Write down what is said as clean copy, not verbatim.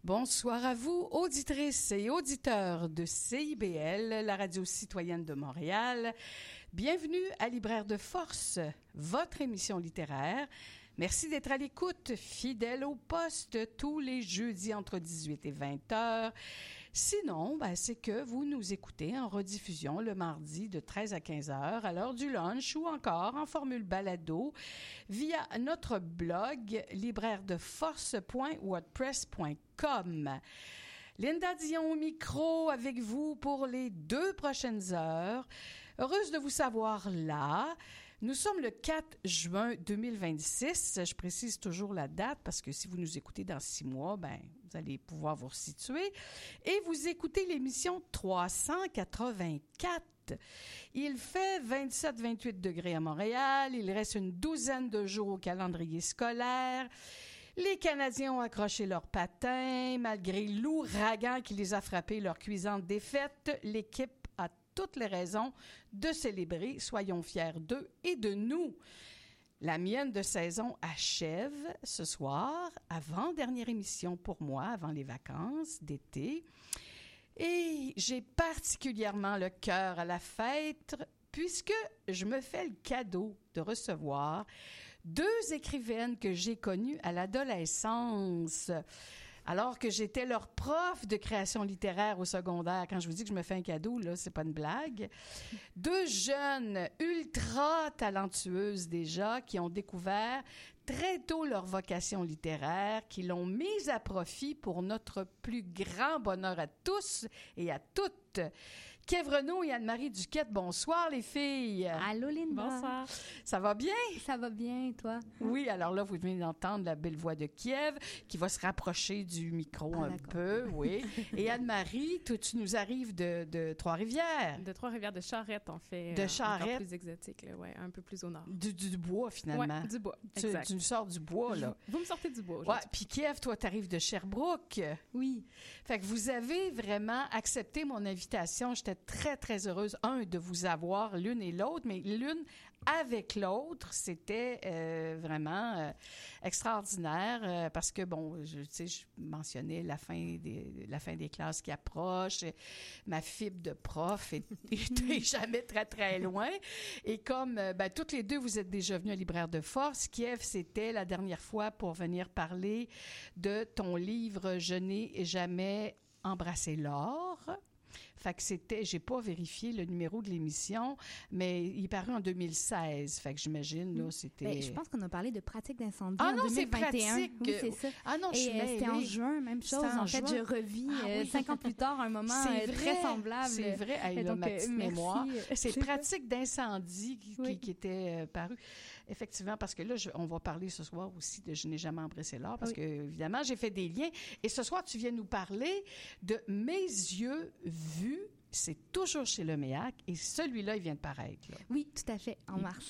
Bonsoir à vous, auditrices et auditeurs de CIBL, la radio citoyenne de Montréal. Bienvenue à Libraire de Force, votre émission littéraire. Merci d'être à l'écoute, fidèle au poste, tous les jeudis entre 18 et 20 heures. Sinon, c'est que vous nous écoutez en rediffusion le mardi de 13 à 15 heures à l'heure du lunch ou encore en formule balado via notre blog librairedeforce.wordpress.com. Linda Dion au micro avec vous pour les 2 prochaines heures. Heureuse de vous savoir là. Nous sommes le 4 juin 2026. Je précise toujours la date parce que si vous nous écoutez dans 6 mois, vous allez pouvoir vous resituer. Et vous écoutez l'émission 384. Il fait 27-28 degrés à Montréal. Il reste une douzaine de jours au calendrier scolaire. Les Canadiens ont accroché leurs patins. Malgré l'ouragan qui les a frappés, leur cuisante défaite, l'équipe a toutes les raisons de célébrer. Soyons fiers d'eux et de nous. La mienne de saison achève ce soir, avant-dernière émission pour moi, avant les vacances d'été. Et j'ai particulièrement le cœur à la fête puisque je me fais le cadeau de recevoir 2 écrivaines que j'ai connues à l'adolescence. Alors que j'étais leur prof de création littéraire au secondaire. Quand je vous dis que je me fais un cadeau, là, c'est pas une blague. 2 jeunes ultra talentueuses déjà qui ont découvert très tôt leur vocation littéraire, qui l'ont mise à profit pour notre plus grand bonheur à tous et à toutes. Kev Renaud et Anne-Marie Duquette, bonsoir les filles. Allô Linda. Bonsoir. Ça va bien? Ça va bien, et toi? Oui, alors là, vous venez d'entendre la belle voix de Kiev qui va se rapprocher du micro un peu, oui. Et Anne-Marie, toi, tu nous arrives de Trois-Rivières. De Trois-Rivières, de Charette, en fait. De Charette. Encore plus exotique, là, ouais, un peu plus au nord. Du bois, finalement. Oui, du bois, exact. Tu nous sors du bois, là. Vous me sortez du bois aujourd'hui. Ouais, puis Kiev, toi, t'arrives de Sherbrooke. Oui. Fait que vous avez vraiment accepté mon invitation. J'étais très, très heureuse, de vous avoir l'une et l'autre, mais l'une avec l'autre, c'était vraiment extraordinaire parce que, je mentionnais la fin des classes qui approche, ma fibre de prof était jamais très, très loin. Et comme, toutes les deux, vous êtes déjà venues à Libraire de Force, Kiev, c'était la dernière fois pour venir parler de ton livre « Je n'ai jamais embrassé l'or ». Fait que j'ai pas vérifié le numéro de l'émission, mais il est paru en 2016. Fait que j'imagine, là, c'était... Je pense qu'on a parlé de pratique d'incendie en en 2021. C'est pratique. Oui, c'est ça. Ah non, c'était en juin, même chose. En fait, je revis 5 ans plus tard un moment très semblable. C'est vrai. Hey, là, ma petite mémoire. C'est pratique d'incendie qui était paru. Effectivement, parce que là, on va parler ce soir aussi de « Je n'ai jamais embrassé l'or » parce que, évidemment, j'ai fait des liens. Et ce soir, tu viens nous parler de « Mes yeux vus ». C'est toujours chez Le Méac et celui-là, il vient de paraître. Là. Oui, tout à fait, en mars.